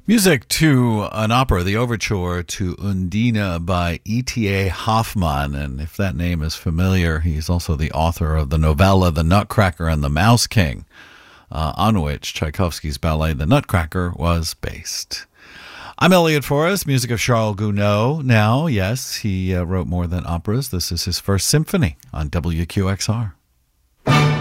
Music to an opera, the overture to Undine by E.T.A. Hoffmann. And if that name is familiar, he's also the author of the novella The Nutcracker and the Mouse King, on which Tchaikovsky's ballet The Nutcracker was based. I'm Elliot Forrest, music of Charles Gounod. Now, yes, he wrote more than operas. This is his first symphony on WQXR.